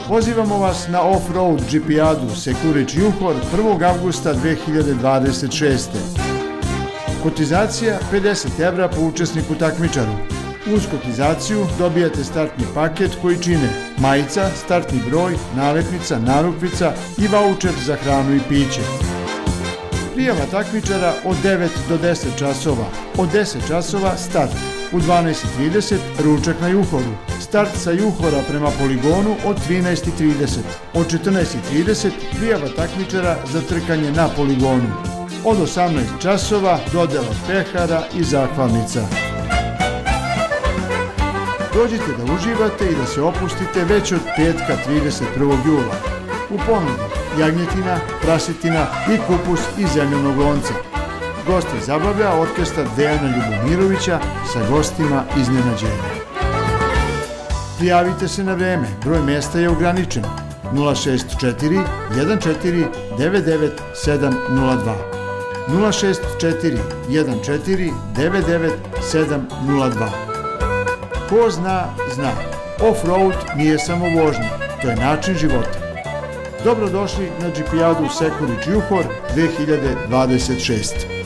Pozivamo vas na off-road džipijadu Sekurić-Juhor 1. avgusta 2026. Kotizacija 50 € po učesniku takmičaru. Uz kotizaciju dobijate startni paket koji čine majica, startni broj, nalepnica, narukvica i vaučer za hranu i piće. Prijava takmičara od 9 do 10 časova. Od 10 časova start. U 12:30 ručak na Juhoru. Start sa Juhora prema poligonu od 13:30. Od 14:30 prijava takmičara za trkanje na poligonu. Od 18 časova dodela pehara i zahvalnica. Dođite da uživate i da se opustite već od petka 31. jula. U ponudi jagnjetina, prasetina i kupus iz zemljanog lonca. Goste zabavlja orkestar Dejana Ljubomirovića sa gostima iznenađenja. Prijavite se na vreme, broj mesta je ograničen. 064 14 99 702 064 14 99 702. Ko zna, zna. Off-road nije samo vožnja, to je način života. Dobrodošli na džipijadu Sekurić-Juhor 2026.